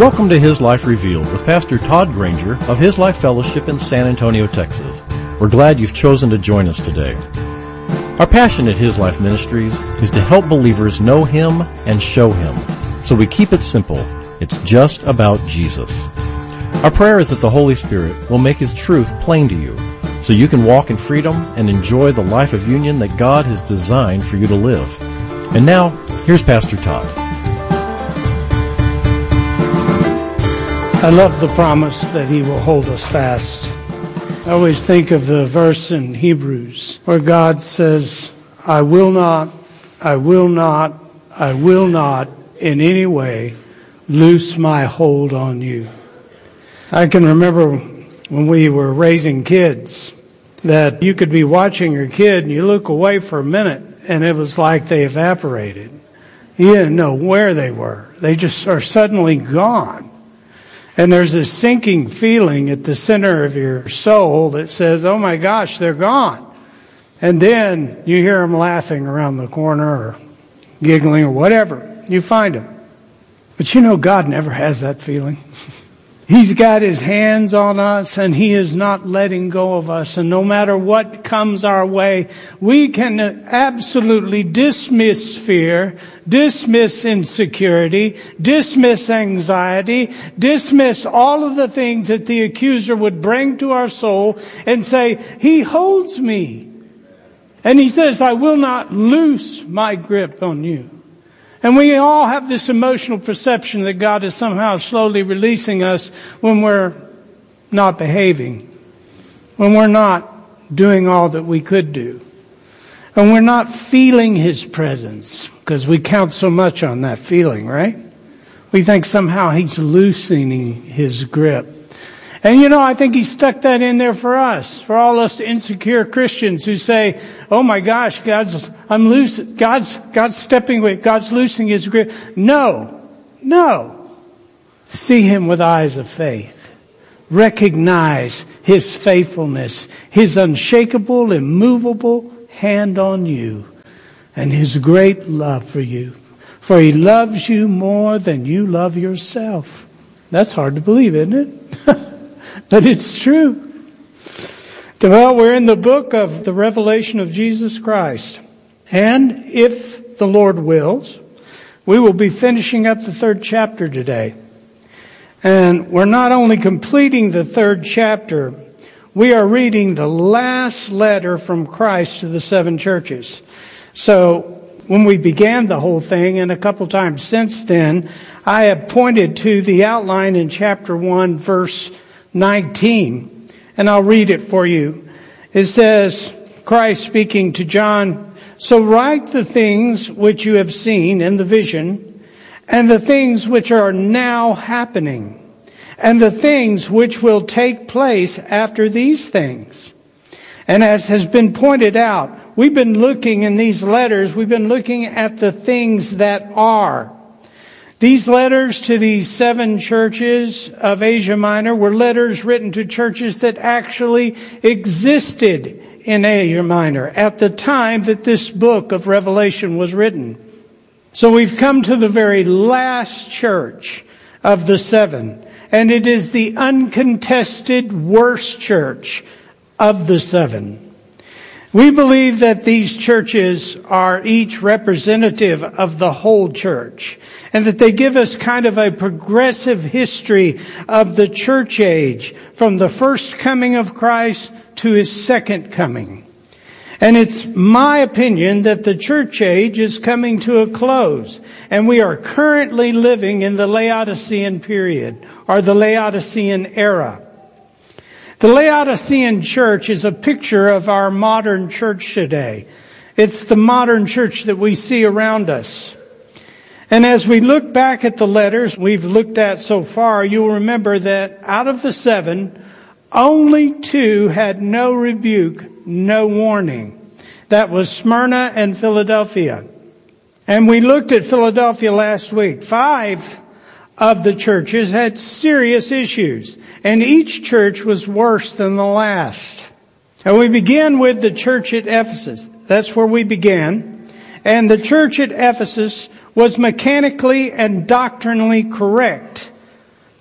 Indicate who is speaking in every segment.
Speaker 1: Welcome to His Life Revealed with Pastor Todd Granger of His Life Fellowship in San Antonio, Texas. We're glad you've chosen to join us today. Our passion at His Life Ministries is to help believers know Him and show Him. So we keep it simple. It's just about Jesus. Our prayer is that the Holy Spirit will make His truth plain to you so you can walk in freedom and enjoy the life of union that God has designed for you to live. And now, here's Pastor Todd.
Speaker 2: I love the promise that He will hold us fast. I always think of the verse in Hebrews where God says, I will not in any way loose my hold on you. I can remember when we were raising kids that you could be watching your kid and you look away for a minute and it was like they evaporated. You didn't know where they were. They just are suddenly gone. And there's this sinking feeling at the center of your soul that says, oh my gosh, they're gone. And then you hear them laughing around the corner or giggling or whatever. You find them. But you know, God never has that feeling. He's got His hands on us and He is not letting go of us. And no matter what comes our way, we can absolutely dismiss fear, dismiss insecurity, dismiss anxiety, dismiss all of the things that the accuser would bring to our soul and say, He holds me. And He says, I will not loose my grip on you. And we all have this emotional perception that God is somehow slowly releasing us when we're not behaving, when we're not doing all that we could do, and we're not feeling His presence, because we count so much on that feeling, right? We think somehow He's loosening His grip. And you know, I think He stuck that in there for us, for all us insecure Christians who say, oh my gosh, God's stepping away, God's loosening His grip. No. See Him with eyes of faith. Recognize His faithfulness, His unshakable, immovable hand on you, and His great love for you. For He loves you more than you love yourself. That's hard to believe, isn't it? But it's true. Well, we're in the book of the Revelation of Jesus Christ. And if the Lord wills, we will be finishing up the 3rd chapter today. And we're not only completing the 3rd chapter, we are reading the last letter from Christ to the 7 churches. So when we began the whole thing, and a couple times since then, I have pointed to the outline in chapter 1, verse 19, and I'll read it for you. It says, Christ speaking to John, so write the things which you have seen in the vision, and the things which are now happening, and the things which will take place after these things. And as has been pointed out, we've been looking in these letters, we've been looking at the things that are. These letters to these 7 churches of Asia Minor were letters written to churches that actually existed in Asia Minor at the time that this book of Revelation was written. So we've come to the very last church of the 7, and it is the uncontested worst church of the 7. We believe that these churches are each representative of the whole church, and that they give us kind of a progressive history of the church age from the first coming of Christ to His second coming. And it's my opinion that the church age is coming to a close, and we are currently living in the Laodicean period, or the Laodicean era. The Laodicean church is a picture of our modern church today. It's the modern church that we see around us. And as we look back at the letters we've looked at so far, you'll remember that out of the 7, only 2 had no rebuke, no warning. That was Smyrna and Philadelphia. And we looked at Philadelphia last week. 5 of the churches had serious issues, and each church was worse than the last. And we begin with the church at Ephesus. That's where we began. And the church at Ephesus was mechanically and doctrinally correct.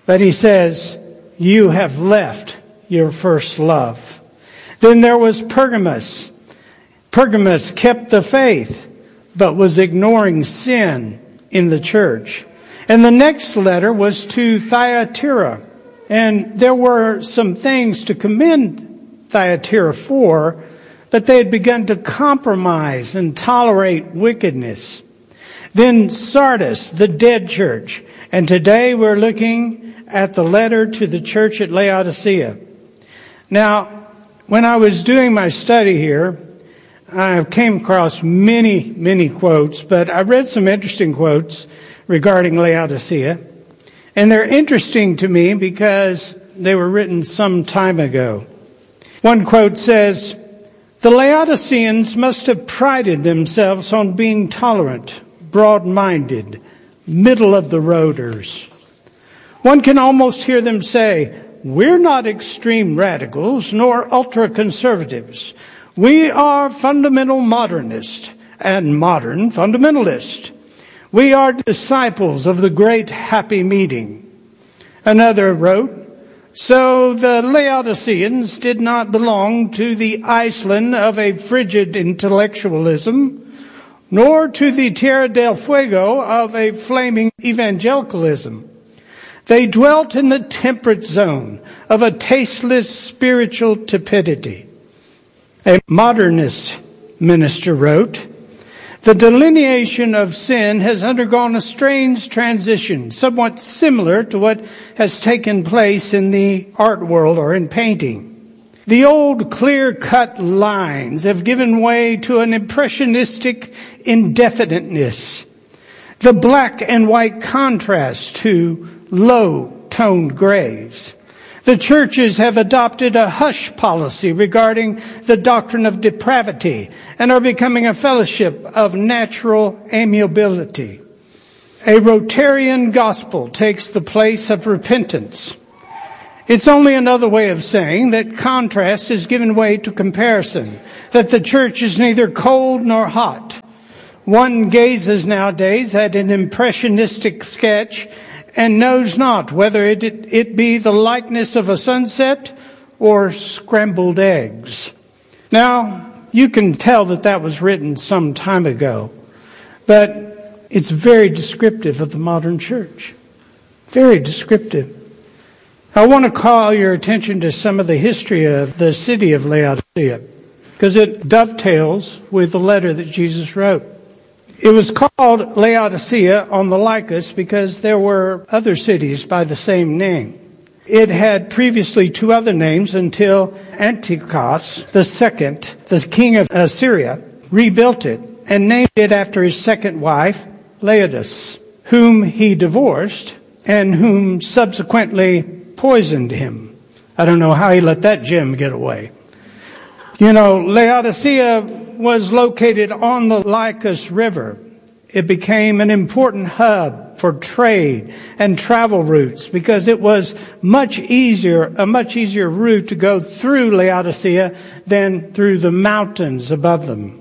Speaker 2: But he says, you have left your first love. Then there was Pergamos. Pergamos kept the faith, but was ignoring sin in the church. And the next letter was to Thyatira. And there were some things to commend Thyatira for, but they had begun to compromise and tolerate wickedness. Then Sardis, the dead church. And today we're looking at the letter to the church at Laodicea. Now, when I was doing my study here, I came across many quotes, but I read some interesting quotes regarding Laodicea. And they're interesting to me because they were written some time ago. One quote says, "The Laodiceans must have prided themselves on being tolerant, broad-minded, middle-of-the-roaders. One can almost hear them say, 'We're not extreme radicals nor ultra-conservatives. We are fundamental modernists and modern fundamentalists. We are disciples of the great happy meeting.'" Another wrote, "So the Laodiceans did not belong to the Iceland of a frigid intellectualism, nor to the Tierra del Fuego of a flaming evangelicalism. They dwelt in the temperate zone of a tasteless spiritual tepidity." A modernist minister wrote, "The delineation of sin has undergone a strange transition, somewhat similar to what has taken place in the art world or in painting. The old clear-cut lines have given way to an impressionistic indefiniteness. The black and white contrast to low-toned grays. The churches have adopted a hush policy regarding the doctrine of depravity and are becoming a fellowship of natural amiability. A Rotarian gospel takes the place of repentance. It's only another way of saying that contrast has given way to comparison, that the church is neither cold nor hot. One gazes nowadays at an impressionistic sketch and knows not whether it be the likeness of a sunset or scrambled eggs." Now, you can tell that was written some time ago, but it's very descriptive of the modern church. Very descriptive. I want to call your attention to some of the history of the city of Laodicea, because it dovetails with the letter that Jesus wrote. It was called Laodicea on the Lycus because there were other cities by the same name. It had previously two other names until Antiochus II, the king of Assyria, rebuilt it and named it after his second wife, Laodice, whom he divorced and whom subsequently poisoned him. I don't know how he let that gem get away. You know, Laodicea was located on the Lycus River. It became an important hub for trade and travel routes because it was a much easier route to go through Laodicea than through the mountains above them.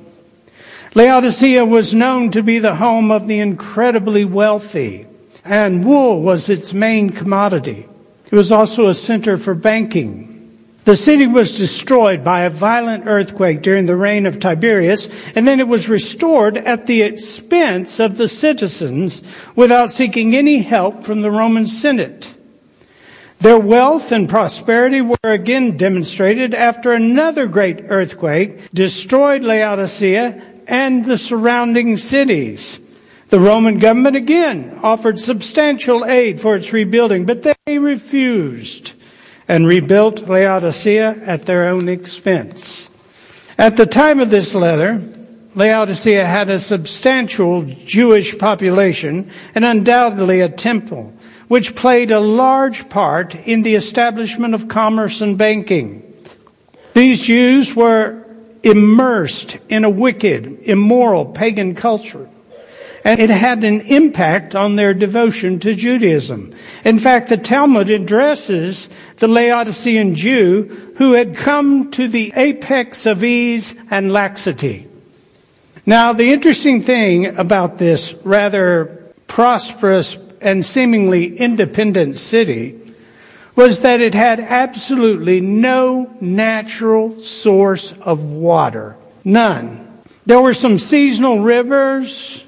Speaker 2: Laodicea was known to be the home of the incredibly wealthy, and wool was its main commodity. It was also a center for banking. The city was destroyed by a violent earthquake during the reign of Tiberius, and then it was restored at the expense of the citizens without seeking any help from the Roman Senate. Their wealth and prosperity were again demonstrated after another great earthquake destroyed Laodicea and the surrounding cities. The Roman government again offered substantial aid for its rebuilding, but they refused and rebuilt Laodicea at their own expense. At the time of this letter, Laodicea had a substantial Jewish population and undoubtedly a temple, which played a large part in the establishment of commerce and banking. These Jews were immersed in a wicked, immoral, pagan culture, and it had an impact on their devotion to Judaism. In fact, the Talmud addresses the Laodicean Jew who had come to the apex of ease and laxity. Now, the interesting thing about this rather prosperous and seemingly independent city was that it had absolutely no natural source of water. None. There were some seasonal rivers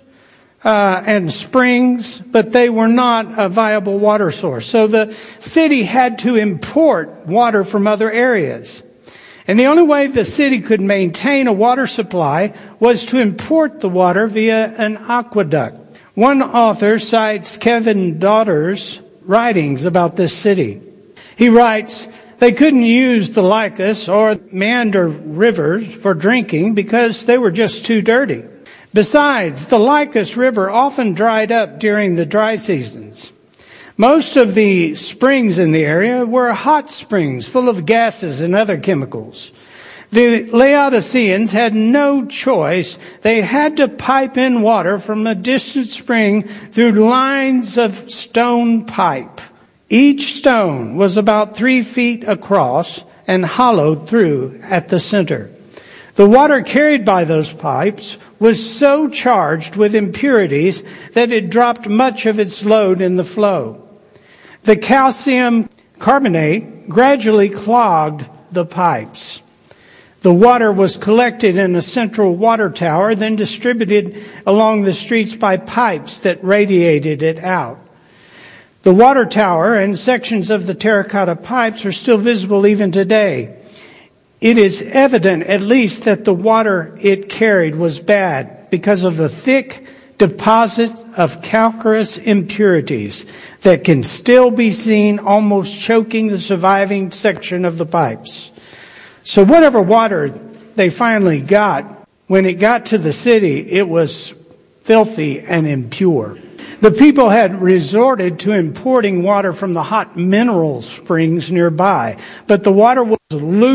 Speaker 2: and springs, but they were not a viable water source. So the city had to import water from other areas. And the only way the city could maintain a water supply was to import the water via an aqueduct. One author cites Kevin Daughter's writings about this city. He writes, they couldn't use the Lycus or Meander rivers for drinking because they were just too dirty. Besides, the Lycus River often dried up during the dry seasons. Most of the springs in the area were hot springs full of gases and other chemicals. The Laodiceans had no choice. They had to pipe in water from a distant spring through lines of stone pipe. Each stone was about 3 feet across and hollowed through at the center. The water carried by those pipes was so charged with impurities that it dropped much of its load in the flow. The calcium carbonate gradually clogged the pipes. The water was collected in a central water tower, then distributed along the streets by pipes that radiated it out. The water tower and sections of the terracotta pipes are still visible even today. It is evident, at least, that the water it carried was bad because of the thick deposit of calcareous impurities that can still be seen almost choking the surviving section of the pipes. So whatever water they finally got, when it got to the city, it was filthy and impure. The people had resorted to importing water from the hot mineral springs nearby, but the water was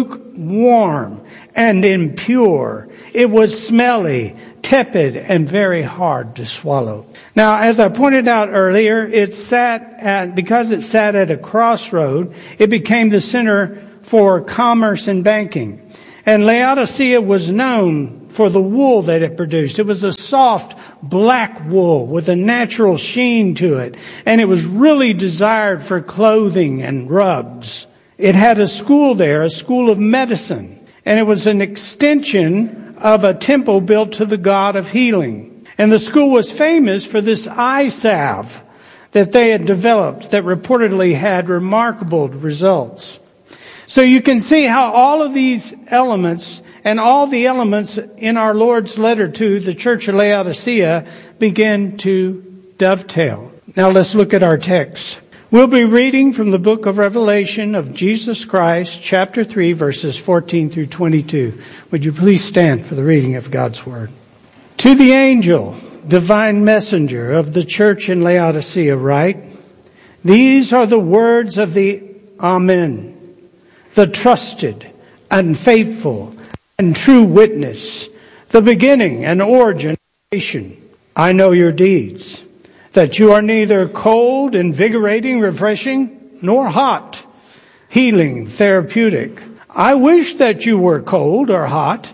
Speaker 2: lukewarm and impure. It was smelly, tepid, and very hard to swallow. Now, as I pointed out earlier, because it sat at a crossroad, it became the center for commerce and banking. And Laodicea was known for the wool that it produced. It was a soft black wool with a natural sheen to it, and it was really desired for clothing and rugs. It had a school there, a school of medicine, and it was an extension of a temple built to the god of healing. And the school was famous for this eye salve that they had developed that reportedly had remarkable results. So you can see how all of these elements and all the elements in our Lord's letter to the church of Laodicea begin to dovetail. Now let's look at our text. We'll be reading from the book of Revelation of Jesus Christ, chapter 3, verses 14 through 22. Would you please stand for the reading of God's word? To the angel, divine messenger of the church in Laodicea, write, these are the words of the Amen, the trusted and faithful and true witness, the beginning and origin of creation. I know your deeds, that you are neither cold, invigorating, refreshing, nor hot, healing, therapeutic. I wish that you were cold or hot.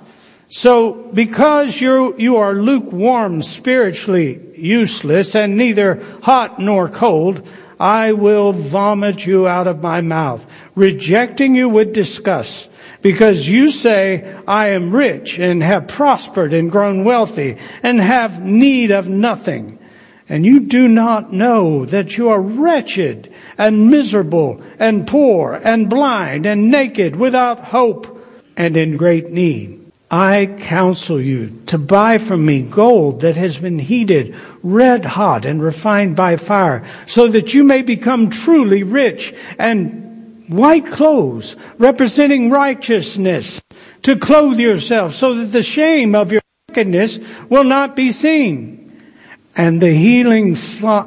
Speaker 2: So because you are lukewarm, spiritually useless, and neither hot nor cold, I will vomit you out of my mouth, rejecting you with disgust, because you say, I am rich and have prospered and grown wealthy and have need of nothing. And you do not know that you are wretched and miserable and poor and blind and naked without hope and in great need. I counsel you to buy from me gold that has been heated red hot and refined by fire, so that you may become truly rich, and white clothes representing righteousness to clothe yourself, so that the shame of your nakedness will not be seen, and the healing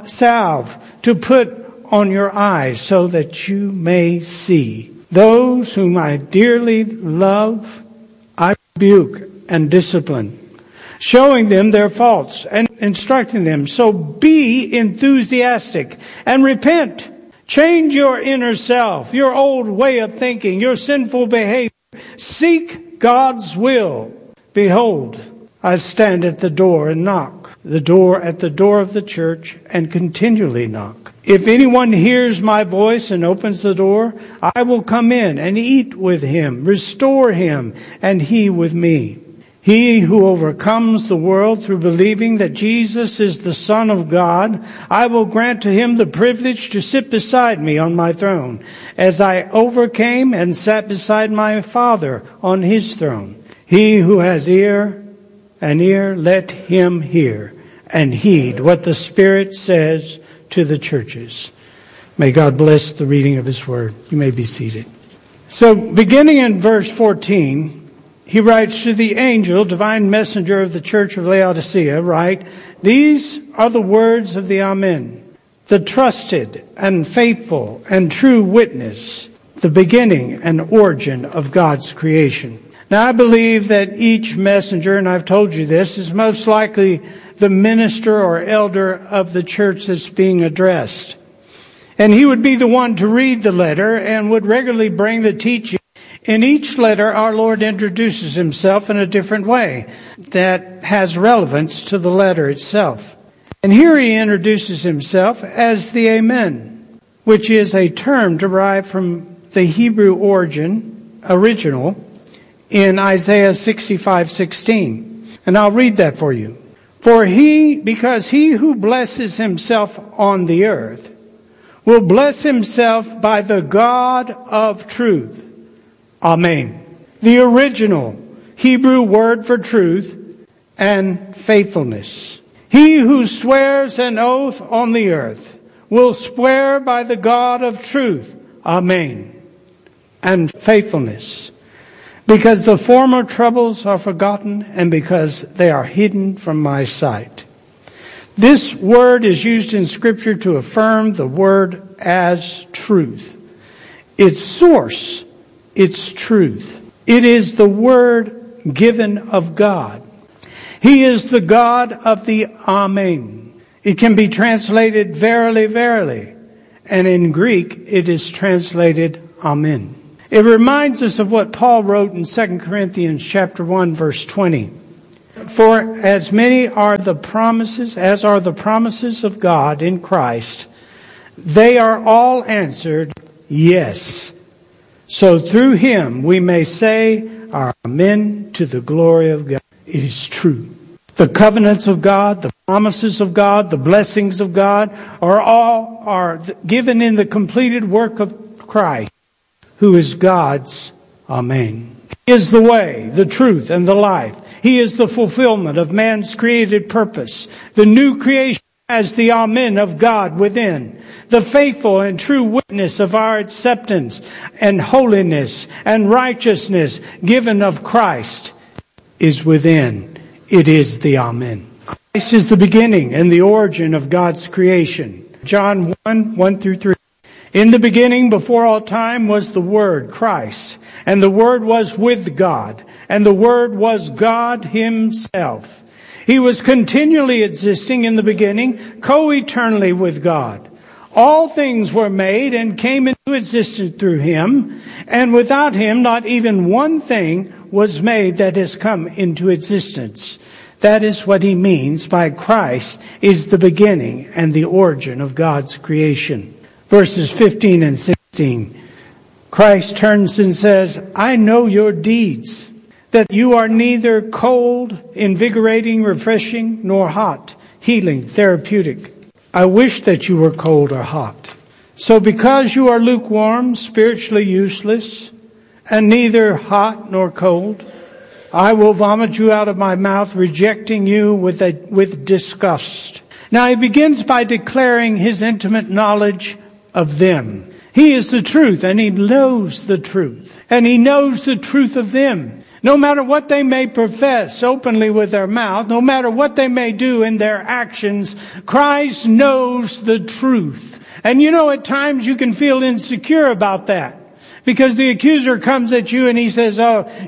Speaker 2: salve to put on your eyes, so that you may see. Those whom I dearly love, I rebuke and discipline, showing them their faults and instructing them. So be enthusiastic and repent. Change your inner self, your old way of thinking, your sinful behavior. Seek God's will. Behold, I stand at the door and knock. at the door of the church and continually knock. If anyone hears my voice and opens the door, I will come in and eat with him, restore him, and he with me. He who overcomes the world through believing that Jesus is the Son of God, I will grant to him the privilege to sit beside me on my throne, as I overcame and sat beside my Father on his throne. He who has an ear, let him hear and heed what the Spirit says to the churches. May God bless the reading of his word. You may be seated. So beginning in verse 14, he writes, to the angel, divine messenger of the church of Laodicea, write, these are the words of the Amen, the trusted and faithful and true witness, the beginning and origin of God's creation. Now I believe that each messenger, and I've told you this, is most likely the minister or elder of the church that's being addressed. And he would be the one to read the letter and would regularly bring the teaching. In each letter, our Lord introduces himself in a different way that has relevance to the letter itself. And here he introduces himself as the Amen, which is a term derived from the Hebrew original in Isaiah 65:16. And I'll read that for you. Because he who blesses himself on the earth will bless himself by the God of truth. Amen. The original Hebrew word for truth and faithfulness. He who swears an oath on the earth will swear by the God of truth. Amen. And faithfulness. Because the former troubles are forgotten and because they are hidden from my sight. This word is used in Scripture to affirm the word as truth. Its source, it's truth. It is the word given of God. He is the God of the Amen. It can be translated verily, verily. And in Greek, it is translated Amen. It reminds us of what Paul wrote in 2 Corinthians chapter 1, verse 20. For as many are the promises, as are the promises of God in Christ, they are all answered, yes. So through him we may say our amen to the glory of God. It is true. The covenants of God, the promises of God, the blessings of God are given in the completed work of Christ, who is God's Amen. He is the way, the truth, and the life. He is the fulfillment of man's created purpose. The new creation has the Amen of God within. The faithful and true witness of our acceptance and holiness and righteousness given of Christ is within. It is the Amen. Christ is the beginning and the origin of God's creation. John 1 through 3. In the beginning, before all time, was the Word, Christ. And the Word was with God. And the Word was God himself. He was continually existing in the beginning, co-eternally with God. All things were made and came into existence through him. And without him, not even one thing was made that has come into existence. That is what he means by Christ is the beginning and the origin of God's creation. Verses 15 and 16. Christ turns and says, I know your deeds, that you are neither cold, invigorating, refreshing, nor hot, healing, therapeutic. I wish that you were cold or hot. So because you are lukewarm, spiritually useless, and neither hot nor cold, I will vomit you out of my mouth, rejecting you with disgust. Now he begins by declaring his intimate knowledge of them. He is the truth, and he knows the truth. And he knows the truth of them. No matter what they may profess openly with their mouth, no matter what they may do in their actions, Christ knows the truth. And you know, at times you can feel insecure about that. Because the accuser comes at you and he says,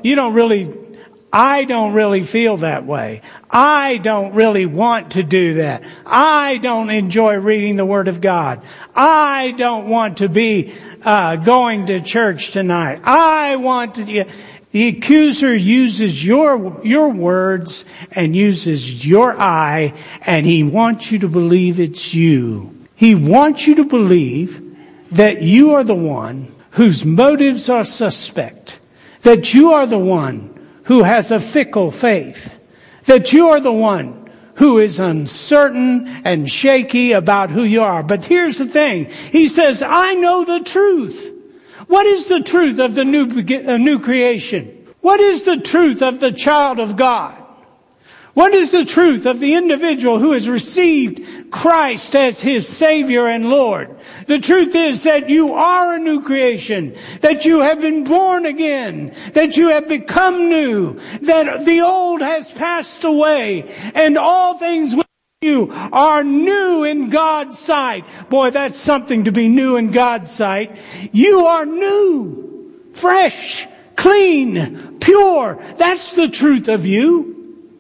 Speaker 2: I don't really feel that way. I don't really want to do that. I don't enjoy reading the Word of God. I don't want to be going to church tonight. The accuser uses your words and uses your eye, and he wants you to believe it's you. He wants you to believe that you are the one whose motives are suspect, that you are the one who has a fickle faith, that you are the one who is uncertain and shaky about who you are. But here's the thing. He says, I know the truth. What is the truth of the new creation? What is the truth of the child of God? What is the truth of the individual who has received Christ as his Savior and Lord? The truth is that you are a new creation, that you have been born again, that you have become new, that the old has passed away, and all things with you are new in God's sight. Boy, that's something to be new in God's sight. You are new, fresh, clean, pure. That's the truth of you.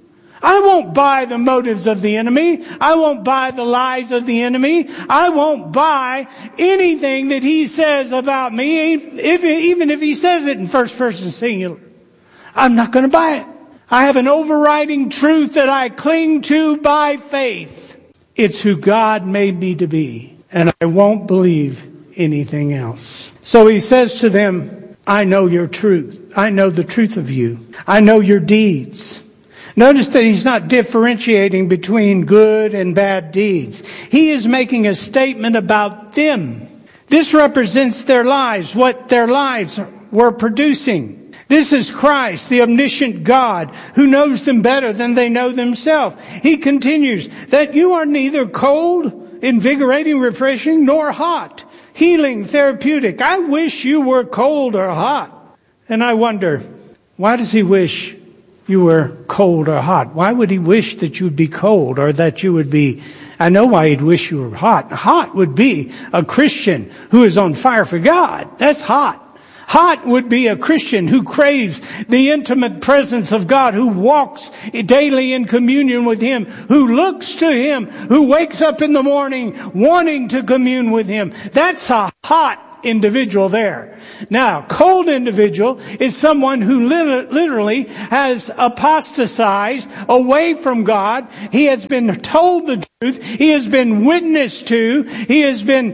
Speaker 2: I won't buy the motives of the enemy. I won't buy the lies of the enemy. I won't buy anything that he says about me, even if he says it in first person singular. I'm not going to buy it. I have an overriding truth that I cling to by faith. It's who God made me to be, and I won't believe anything else. So he says to them, I know your truth. I know the truth of you. I know your deeds. Notice that he's not differentiating between good and bad deeds. He is making a statement about them. This represents their lives, what their lives were producing. This is Christ, the omniscient God, who knows them better than they know themselves. He continues that you are neither cold, invigorating, refreshing, nor hot, healing, therapeutic. I wish you were cold or hot. And I wonder, why does he wish you were cold or hot? Why would he wish that you would be cold or that you would be... I know why he'd wish you were hot. Hot would be a Christian who is on fire for God. That's hot. Hot would be a Christian who craves the intimate presence of God, who walks daily in communion with him, who looks to him, who wakes up in the morning wanting to commune with him. That's a hot individual there. Now, cold individual is someone who literally has apostatized away from God. He has been told the truth. He has been witnessed to. He has been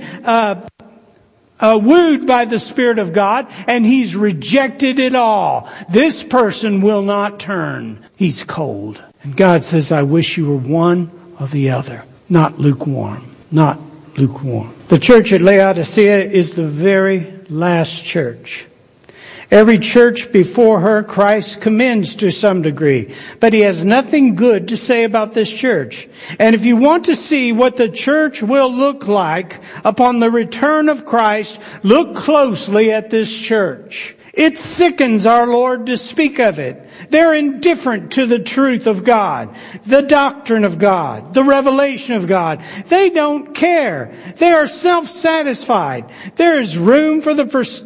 Speaker 2: wooed by the Spirit of God, and he's rejected it all. This person will not turn. He's cold. And God says, I wish you were one or the other, not lukewarm, not lukewarm. The church at Laodicea is the very last church. Every church before her, Christ commends to some degree, but he has nothing good to say about this church. And if you want to see what the church will look like upon the return of Christ, look closely at this church. It sickens our Lord to speak of it. They're indifferent to the truth of God, the doctrine of God, the revelation of God. They don't care. They are self-satisfied. There is no room for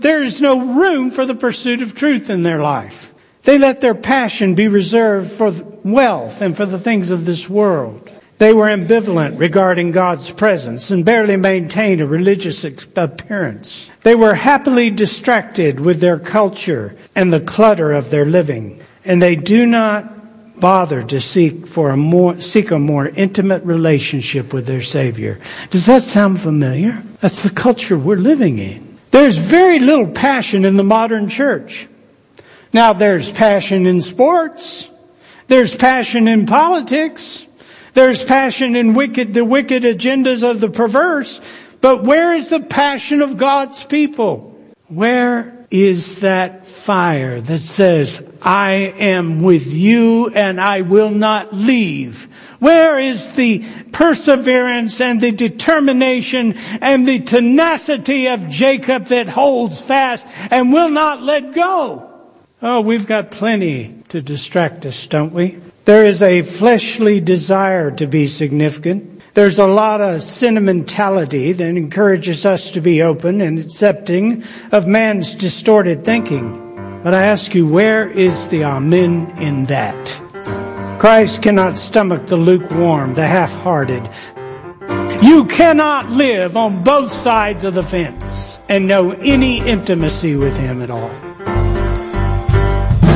Speaker 2: the pursuit of truth in their life. They let their passion be reserved for wealth and for the things of this world. They were ambivalent regarding God's presence and barely maintained a religious appearance. They were happily distracted with their culture and the clutter of their living. And they do not bother to seek a more intimate relationship with their Savior. Does that sound familiar? That's the culture we're living in. There's very little passion in the modern church. Now, there's passion in sports. There's passion in politics. There's passion in the wicked agendas of the perverse. But where is the passion of God's people? Where is that fire that says, I am with you and I will not leave? Where is the perseverance and the determination and the tenacity of Jacob that holds fast and will not let go? Oh, we've got plenty to distract us, don't we? There is a fleshly desire to be significant. There's a lot of sentimentality that encourages us to be open and accepting of man's distorted thinking. But I ask you, where is the amen in that? Christ cannot stomach the lukewarm, the half-hearted. You cannot live on both sides of the fence and know any intimacy with him at all.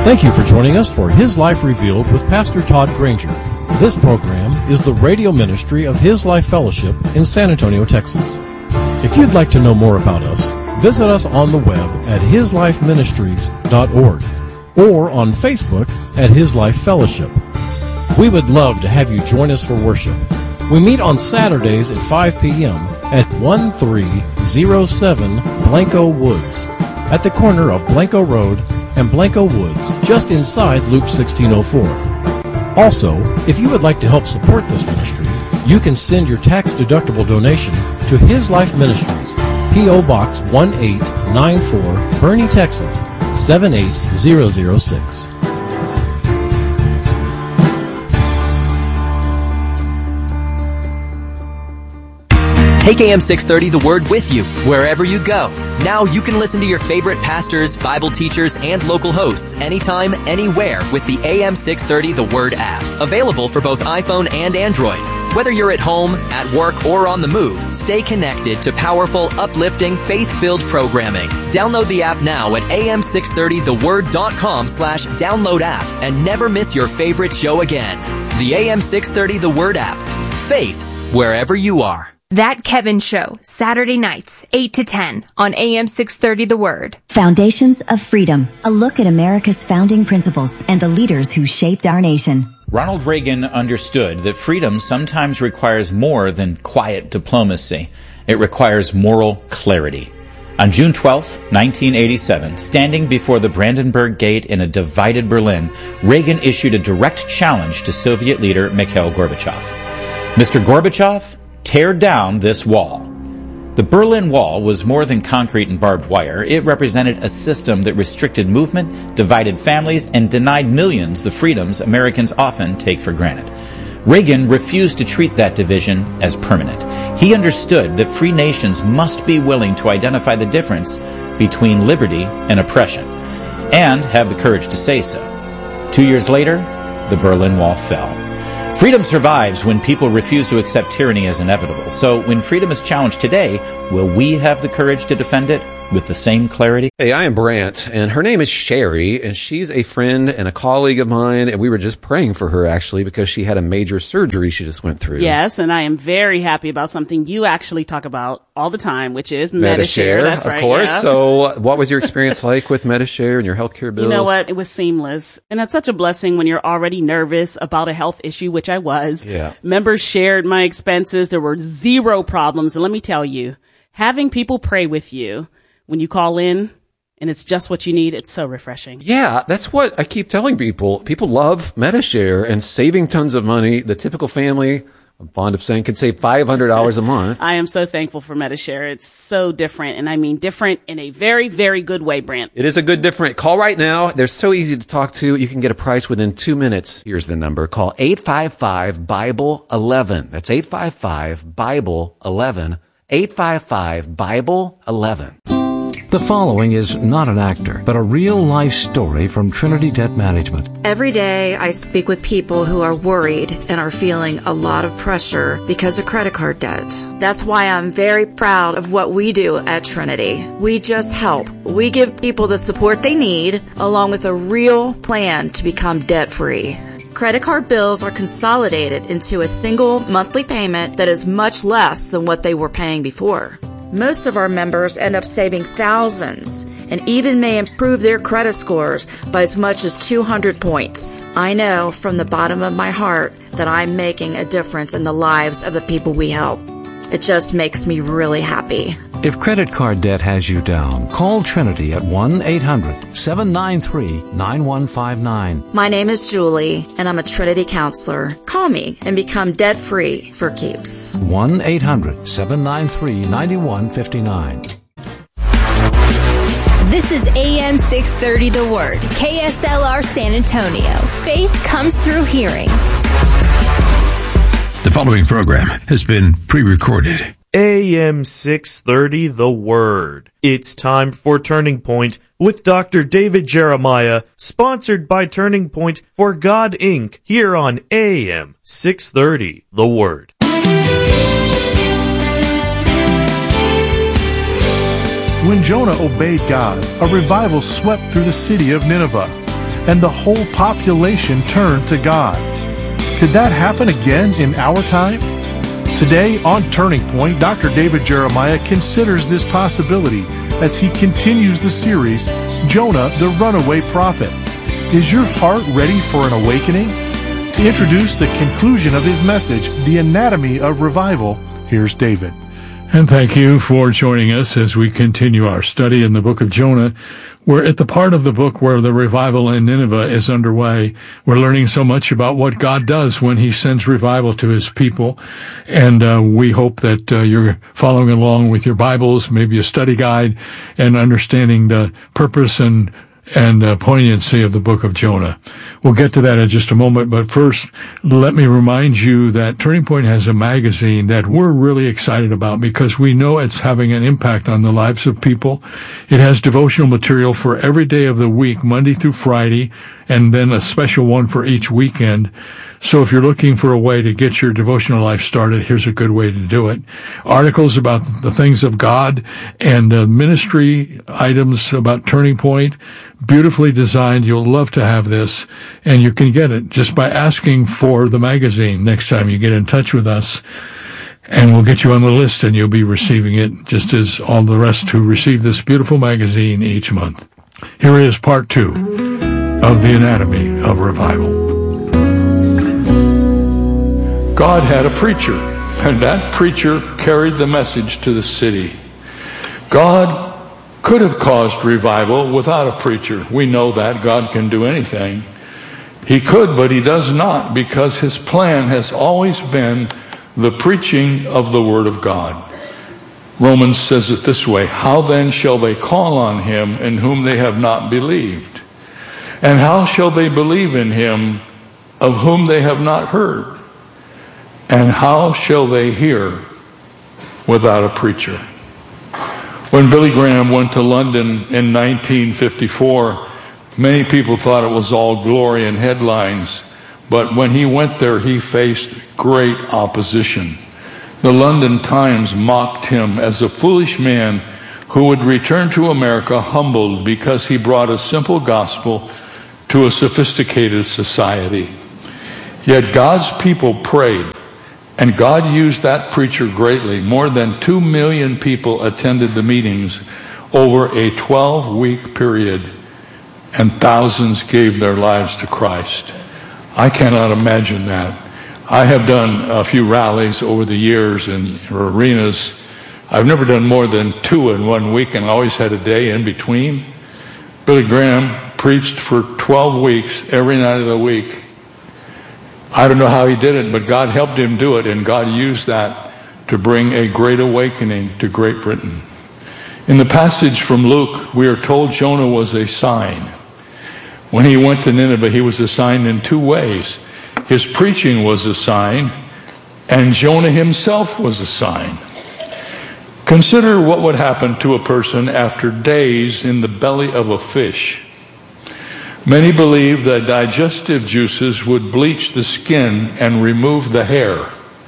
Speaker 1: Thank you for joining us for His Life Revealed with Pastor Todd Granger. This program is the radio ministry of His Life Fellowship in San Antonio, Texas. If you'd like to know more about us, visit us on the web at hislifeministries.org or on Facebook at His Life Fellowship. We would love to have you join us for worship. We meet on Saturdays at 5 p.m. at 1307 Blanco Woods, at the corner of Blanco Road and Blanco Woods, just inside Loop 1604. Also, if you would like to help support this ministry, you can send your tax-deductible donation to His Life Ministries, P.O. Box 1894, Bernie, Texas, 78006.
Speaker 3: Take AM 630 The Word with you wherever you go. Now you can listen to your favorite pastors, Bible teachers, and local hosts anytime, anywhere with the AM 630 The Word app. Available for both iPhone and Android. Whether you're at home, at work, or on the move, stay connected to powerful, uplifting, faith-filled programming. Download the app now at am630theword.com/download app and never miss your favorite show again. The AM 630 The Word app. Faith wherever you are.
Speaker 4: That Kevin Show, Saturday nights, 8 to 10 on AM 630 The Word.
Speaker 5: Foundations of Freedom, a look at America's founding principles and the leaders who shaped our nation.
Speaker 6: Ronald Reagan understood that freedom sometimes requires more than quiet diplomacy. It requires moral clarity. On June 12, 1987, standing before the Brandenburg Gate in a divided Berlin, Reagan issued a direct challenge to Soviet leader Mikhail Gorbachev. Mr. Gorbachev, tear down this wall. The Berlin Wall was more than concrete and barbed wire. It represented a system that restricted movement, divided families, and denied millions the freedoms Americans often take for granted. Reagan refused to treat that division as permanent. He understood that free nations must be willing to identify the difference between liberty and oppression, and have the courage to say so. 2 years later, the Berlin Wall fell. Freedom survives when people refuse to accept tyranny as inevitable. So when freedom is challenged today, will we have the courage to defend it with the same clarity?
Speaker 7: Hey, I am Brant, and her name is Sherry, and she's a friend and a colleague of mine, and we were just praying for her, actually, because she had a major surgery she just went through.
Speaker 8: Yes, and I am very happy about something you actually talk about all the time, which is Medi-Share. That's right.
Speaker 7: Of course.
Speaker 8: Yeah.
Speaker 7: So what was your experience like with Medi-Share and your healthcare bills?
Speaker 8: You know what? It was seamless. And that's such a blessing when you're already nervous about a health issue, which I was.
Speaker 7: Yeah.
Speaker 8: Members shared my expenses. There were zero problems. And let me tell you, having people pray with you when you call in and it's just what you need, it's so refreshing.
Speaker 7: Yeah, that's what I keep telling people. People love Medi-Share and saving tons of money. The typical family, I'm fond of saying, can save $500 a month.
Speaker 8: I am so thankful for Medi-Share. It's so different, and I mean different in a very, very good way, Brant.
Speaker 7: It is a good different. Call right now. They're so easy to talk to. You can get a price within 2 minutes. Here's the number. Call 855-BIBLE-11. That's 855-BIBLE-11. 855-BIBLE-11.
Speaker 9: The following is not an actor, but a real-life story from Trinity Debt Management.
Speaker 10: Every day I speak with people who are worried and are feeling a lot of pressure because of credit card debt. That's why I'm very proud of what we do at Trinity. We just help. We give people the support they need, along with a real plan to become debt-free. Credit card bills are consolidated into a single monthly payment that is much less than what they were paying before. Most of our members end up saving thousands and even may improve their credit scores by as much as 200 points. I know from the bottom of my heart that I'm making a difference in the lives of the people we help. It just makes me really happy.
Speaker 9: If credit card debt has you down, call Trinity at 1-800-793-9159.
Speaker 10: My name is Julie, and I'm a Trinity counselor. Call me and become debt-free for keeps.
Speaker 9: 1-800-793-9159.
Speaker 4: This is AM 630 The Word, KSLR San Antonio. Faith comes through hearing.
Speaker 11: The following program has been pre-recorded.
Speaker 12: AM 630 The Word. It's time for Turning Point with Dr. David Jeremiah, sponsored by Turning Point for God, Inc., here on AM 630 The Word.
Speaker 13: When Jonah obeyed God, a revival swept through the city of Nineveh. and the whole population turned to God. Could that happen again in our time? Today on Turning Point, Dr. David Jeremiah considers this possibility as he continues the series, Jonah the Runaway Prophet. Is your heart ready for an awakening? To introduce the conclusion of his message, The Anatomy of Revival, here's David.
Speaker 14: And thank you for joining us as we continue our study in the book of Jonah. We're at the part of the book where the revival in Nineveh is underway. We're learning so much about what God does when he sends revival to his people. And we hope that you're following along with your Bibles, maybe a study guide, and understanding the purpose and poignancy of the book of Jonah. We'll get to that in just a moment, but first, let me remind you that Turning Point has a magazine that we're really excited about because we know it's having an impact on the lives of people. It has devotional material for every day of the week, Monday through Friday, and then a special one for each weekend. So if you're looking for a way to get your devotional life started, here's a good way to do it. Articles about the things of God and ministry items about Turning Point, beautifully designed. You'll love to have this, and you can get it just by asking for the magazine next time you get in touch with us, and we'll get you on the list, and you'll be receiving it just as all the rest who receive this beautiful magazine each month. Here is part 2 of The Anatomy of Revival. God had a preacher, and that preacher carried the message to the city. God could have caused revival without a preacher. We know that God can do anything. He could, but he does not, because his plan has always been the preaching of the Word of God. Romans says it this way, "How then shall they call on him in whom they have not believed? And how shall they believe in him of whom they have not heard? And how shall they hear without a preacher?" When Billy Graham went to London in 1954, many people thought it was all glory and headlines. But when he went there, he faced great opposition. The London Times mocked him as a foolish man who would return to America humbled because he brought a simple gospel to a sophisticated society. Yet God's people prayed, and God used that preacher greatly. More than 2 million people attended the meetings over a 12-week period, and thousands gave their lives to Christ. I cannot imagine that. I have done a few rallies over the years in arenas. I've never done more than 2 in 1 week, and always had a day in between. Billy Graham preached for 12 weeks every night of the week. I don't know how he did it, but God helped him do it, and God used that to bring a great awakening to Great Britain. In the passage from Luke, we are told Jonah was a sign. When he went to Nineveh, he was a sign in 2 ways. His preaching was a sign, and Jonah himself was a sign. Consider what would happen to a person after days in the belly of a fish. Many believe that digestive juices would bleach the skin and remove the hair.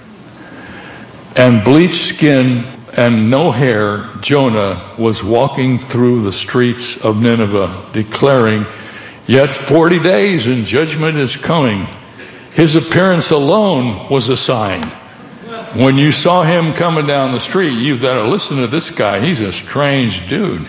Speaker 14: And bleached skin and no hair, Jonah was walking through the streets of Nineveh, declaring, "Yet 40 days and judgment is coming." His appearance alone was a sign. When you saw him coming down the street, you've got to listen to this guy. He's a strange dude.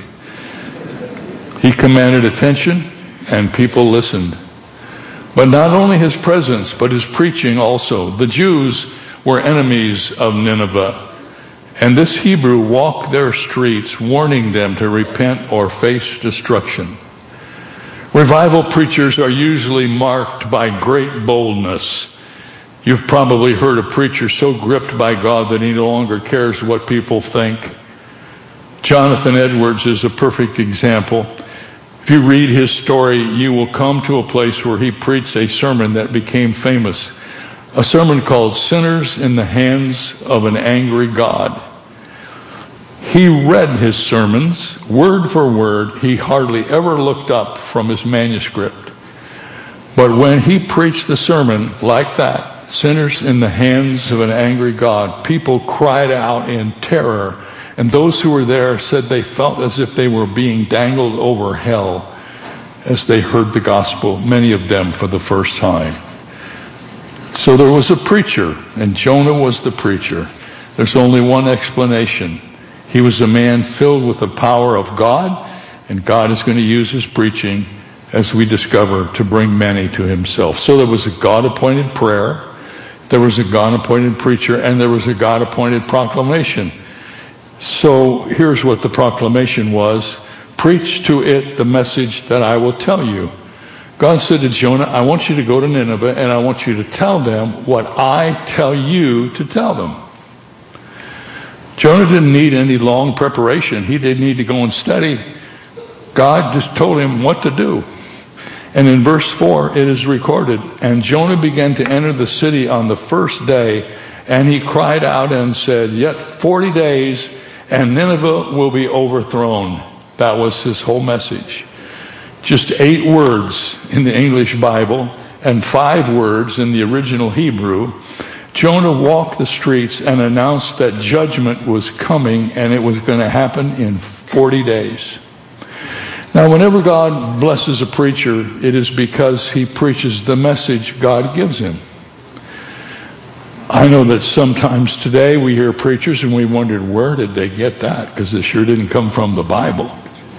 Speaker 14: He commanded attention, and people listened. But not only his presence, but his preaching also. The Jews were enemies of Nineveh, and this Hebrew walked their streets, warning them to repent or face destruction. Revival preachers are usually marked by great boldness. You've probably heard a preacher so gripped by God that he no longer cares what people think. Jonathan Edwards is a perfect example. If you read his story, you will come to a place where he preached a sermon that became famous, a sermon called "Sinners in the Hands of an Angry God." He read his sermons word for word. He hardly ever looked up from his manuscript. But when he preached the sermon like that, "Sinners in the Hands of an Angry God," people cried out in terror. And those who were there said they felt as if they were being dangled over hell. as they heard the gospel, many of them for the first time. So there was a preacher, and Jonah was the preacher. There's only one explanation. He was a man filled with the power of God, and God is going to use his preaching, as we discover, to bring many to himself. So there was a God-appointed prayer, there was a God-appointed preacher, and there was a God-appointed proclamation. So here's what the proclamation was. Preach to it the message that I will tell you. God said to Jonah, I want you to go to Nineveh, and I want you to tell them what I tell you to tell them. Jonah didn't need any long preparation. He didn't need to go and study. God just told him what to do. And in verse 4, it is recorded, and Jonah began to enter the city on the first day, and he cried out and said, yet 40 days, and Nineveh will be overthrown. That was his whole message. Just 8 words in the English Bible and 5 words in the original Hebrew. Jonah walked the streets and announced that judgment was coming, and it was going to happen in 40 days. Now, whenever God blesses a preacher, it is because he preaches the message God gives him. I know that sometimes today we hear preachers and we wondered, where did they get that? Because it sure didn't come from the Bible.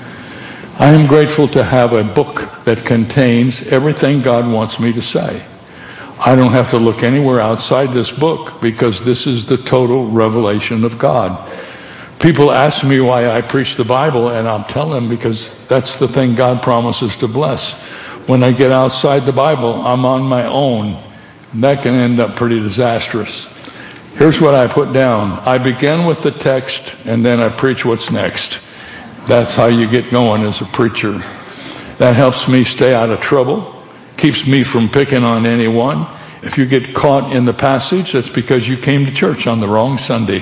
Speaker 14: I am grateful to have a book that contains everything God wants me to say. I don't have to look anywhere outside this book because this is the total revelation of God. People ask me why I preach the Bible, and I'll tell them because that's the thing God promises to bless. When I get outside the Bible, I'm on my own. And that can end up pretty disastrous. Here's what I put down. I begin with the text, and then I preach what's next. That's how you get going as a preacher. That helps me stay out of trouble, keeps me from picking on anyone. If you get caught in the passage, that's because you came to church on the wrong Sunday.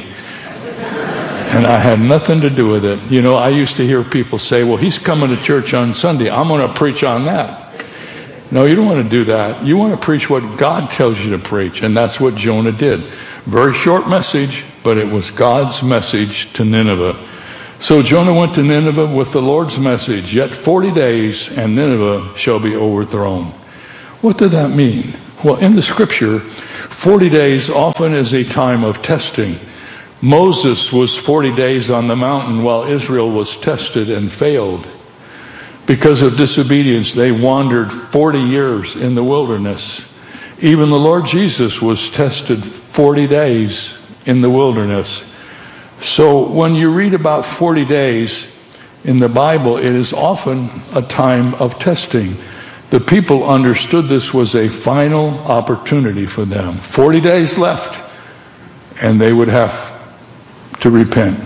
Speaker 14: And I had nothing to do with it. You know, I used to hear people say, well, he's coming to church on Sunday. I'm going to preach on that. No, you don't want to do that. You want to preach what God tells you to preach. And that's what Jonah did. Very short message, but it was God's message to Nineveh. So Jonah went to Nineveh with the Lord's message, yet 40 days and Nineveh shall be overthrown. What did that mean? Well, in the scripture, 40 days often is a time of testing. Moses was 40 days on the mountain while Israel was tested and failed. Because of disobedience, they wandered 40 years in the wilderness. Even the Lord Jesus was tested 40 days in the wilderness. So when you read about 40 days in the Bible, it is often a time of testing. The people understood this was a final opportunity for them. 40 days left, and they would have to repent.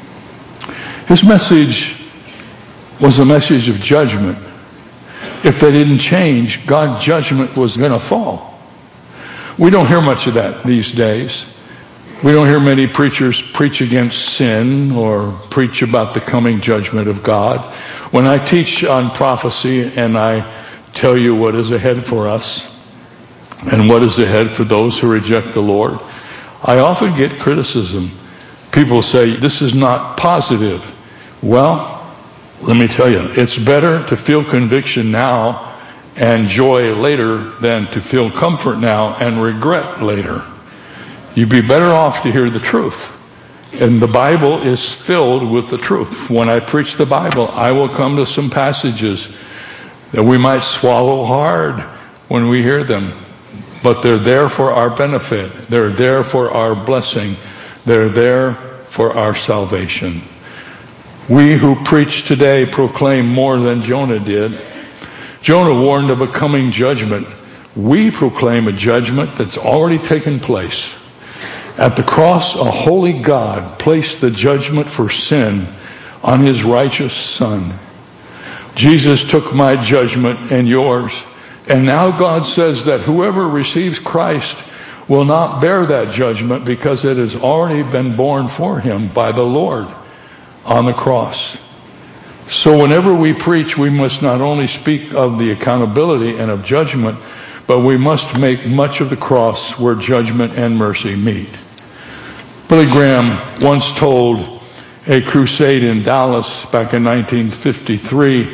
Speaker 14: His message was a message of judgment. If they didn't change, God's judgment was going to fall. We don't hear much of that these days. We don't hear many preachers preach against sin or preach about the coming judgment of God. When I teach on prophecy and I tell you what is ahead for us and what is ahead for those who reject the Lord, I often get criticism. People say, this is not positive. Well, let me tell you, it's better to feel conviction now and joy later than to feel comfort now and regret later. You'd be better off to hear the truth. And the Bible is filled with the truth. When I preach the Bible, I will come to some passages that we might swallow hard when we hear them. But they're there for our benefit. They're there for our blessing. They're there for our salvation. We who preach today proclaim more than Jonah did. Jonah warned of a coming judgment. We proclaim a judgment that's already taken place. At the cross, a holy God placed the judgment for sin on his righteous Son. Jesus took my judgment and yours. And now God says that whoever receives Christ will not bear that judgment because it has already been borne for him by the Lord on the cross. So whenever we preach, we must not only speak of the accountability and of judgment, but we must make much of the cross where judgment and mercy meet. Billy Graham once told a crusade in Dallas back in 1953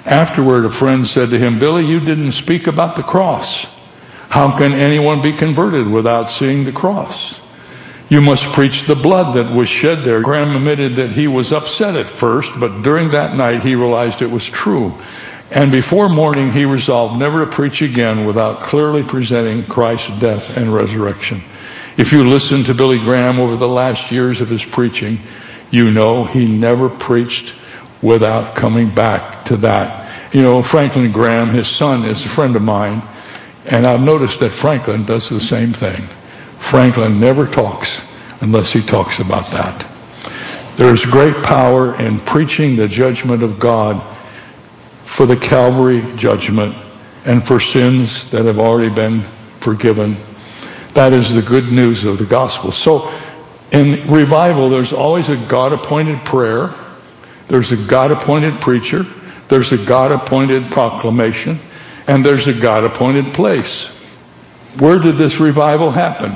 Speaker 14: Afterward, a friend said to him, "Billy, you didn't speak about the cross. How can anyone be converted without seeing the cross? You must preach the blood that was shed there." Graham admitted that he was upset at first, but during that night he realized it was true. And before morning he resolved never to preach again without clearly presenting Christ's death and resurrection. If you listen to Billy Graham over the last years of his preaching, you know he never preached without coming back to that. You know, Franklin Graham, his son, is a friend of mine, and I've noticed that Franklin does the same thing. Franklin never talks unless he talks about that. There is great power in preaching the judgment of God for the Calvary judgment and for sins that have already been forgiven. That is the good news of the gospel. So in revival, there's always a God-appointed prayer. There's a God-appointed preacher. There's a God-appointed proclamation. And there's a God-appointed place. Where did this revival happen?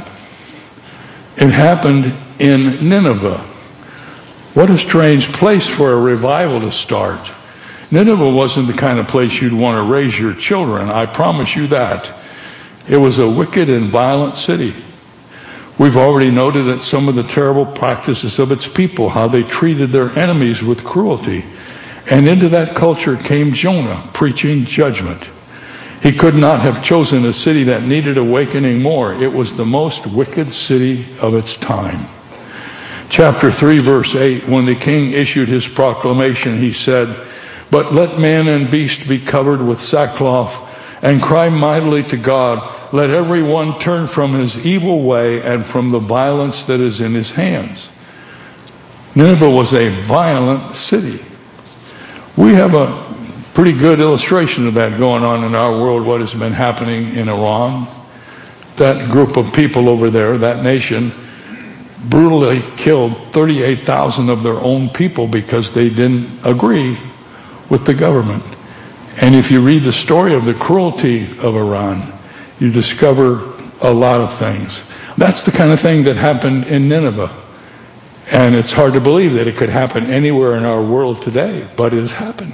Speaker 14: It happened in Nineveh. What a strange place for a revival to start. Nineveh wasn't the kind of place you'd want to raise your children. I promise you that. It was a wicked and violent city. We've already noted that some of the terrible practices of its people, how they treated their enemies with cruelty. And into that culture came Jonah, preaching judgment. He could not have chosen a city that needed awakening more. It was the most wicked city of its time. Chapter 3, verse 8, when the king issued his proclamation, he said, "But let man and beast be covered with sackcloth, and cry mightily to God. Let every one turn from his evil way and from the violence that is in his hands." Nineveh was a violent city. We have a pretty good illustration of that going on in our world, what has been happening in Iran. That group of people over there, that nation, brutally killed 38,000 of their own people because they didn't agree with the government. And if you read the story of the cruelty of Iran, you discover a lot of things. That's the kind of thing that happened in Nineveh. And it's hard to believe that it could happen anywhere in our world today, but it has happened.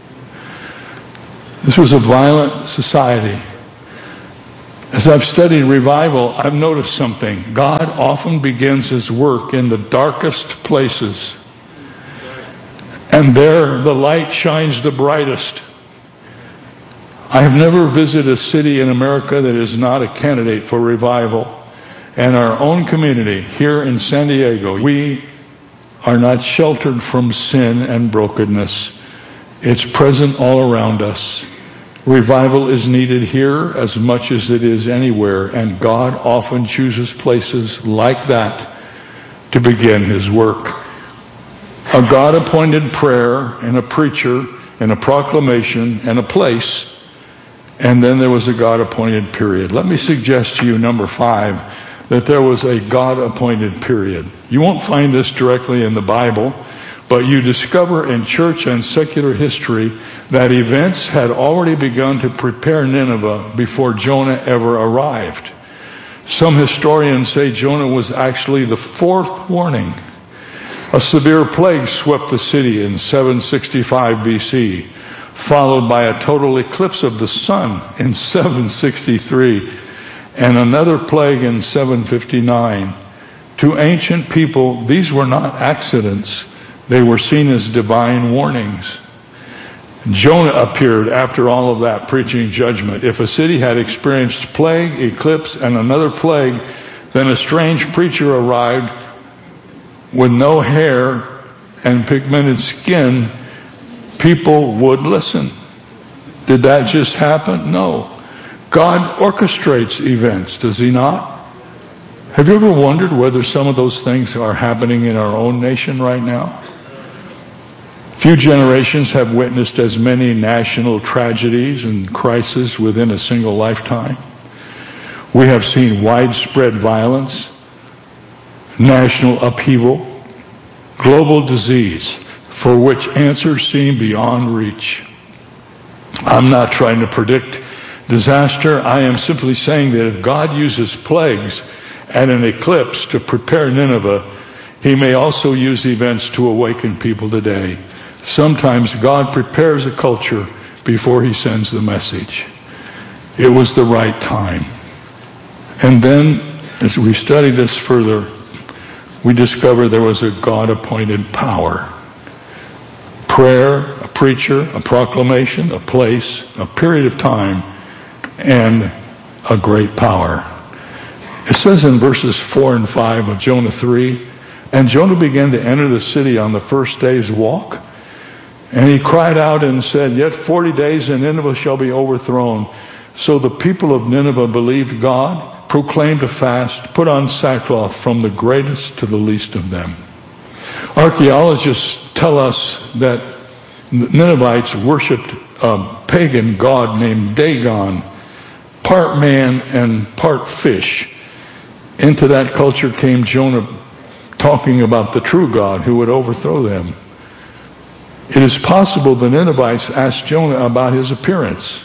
Speaker 14: This was a violent society. As I've studied revival, I've noticed something. God often begins his work in the darkest places. And there the light shines the brightest. I have never visited a city in America that is not a candidate for revival. And our own community here in San Diego, we are not sheltered from sin and brokenness. It's present all around us. Revival is needed here as much as it is anywhere, and God often chooses places like that to begin his work. A God-appointed prayer and a preacher and a proclamation and a place, and then there was a God-appointed period. Let me suggest to you, number 5, that there was a God-appointed period. You won't find this directly in the Bible, but you discover in church and secular history that events had already begun to prepare Nineveh before Jonah ever arrived. Some historians say Jonah was actually the 4th warning. A severe plague swept the city in 765 BC, followed by a total eclipse of the sun in 763, and another plague in 759. To ancient people, these were not accidents. They were seen as divine warnings. Jonah appeared after all of that, preaching judgment. If a city had experienced plague, eclipse, and another plague, then a strange preacher arrived with no hair and pigmented skin. People would listen. Did that just happen? No. God orchestrates events, does he not? Have you ever wondered whether some of those things are happening in our own nation right now? Few generations have witnessed as many national tragedies and crises within a single lifetime. We have seen widespread violence, national upheaval, global disease, for which answers seem beyond reach. I'm not trying to predict disaster. I am simply saying that if God uses plagues and an eclipse to prepare Nineveh, he may also use events to awaken people today. Sometimes God prepares a culture before he sends the message. It was the right time. And then, as we study this further, we discover there was a God-appointed power. Prayer, a preacher, a proclamation, a place, a period of time, and a great power. It says in verses 4 and 5 of Jonah 3, "And Jonah began to enter the city on the first day's walk. And he cried out and said, 'Yet 40 days and Nineveh shall be overthrown.' So the people of Nineveh believed God, proclaimed a fast, put on sackcloth from the greatest to the least of them." Archaeologists tell us that Ninevites worshipped a pagan god named Dagon, part man and part fish. Into that culture came Jonah talking about the true God who would overthrow them. It is possible the Ninevites asked Jonah about his appearance.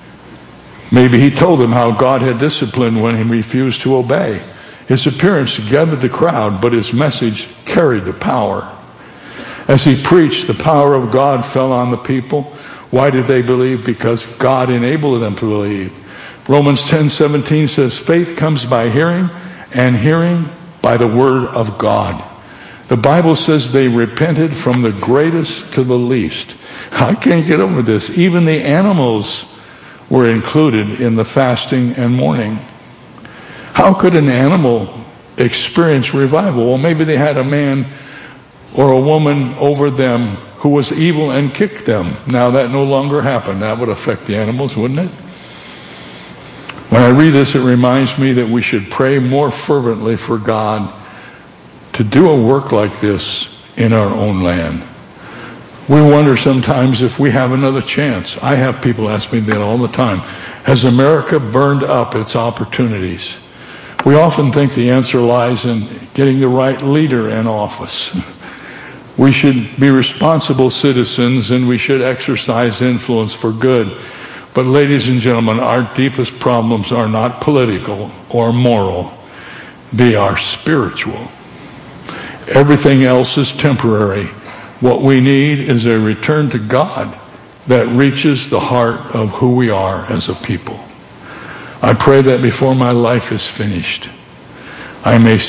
Speaker 14: Maybe he told them how God had disciplined when he refused to obey. His appearance gathered the crowd, but his message carried the power. As he preached, the power of God fell on the people. Why did they believe? Because God enabled them to believe. Romans 10:17 says, "Faith comes by hearing, and hearing by the word of God." The Bible says they repented from the greatest to the least. I can't get over this. Even the animals were included in the fasting and mourning. How could an animal experience revival? Well, maybe they had a man or a woman over them who was evil and kicked them. Now that no longer happened. That would affect the animals, wouldn't it? When I read this, it reminds me that we should pray more fervently for God to do a work like this in our own land. We wonder sometimes if we have another chance. I have people ask me that all the time. Has America burned up its opportunities? We often think the answer lies in getting the right leader in office. We should be responsible citizens and we should exercise influence for good. But ladies and gentlemen, our deepest problems are not political or moral. They are spiritual. Everything else is temporary. What we need is a return to God that reaches the heart of who we are as a people. I pray that before my life is finished, I may